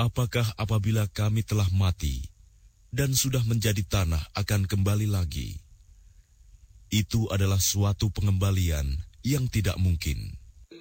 Apakah apabila kami telah mati dan sudah menjadi tanah akan kembali lagi? Itu adalah suatu pengembalian yang tidak mungkin.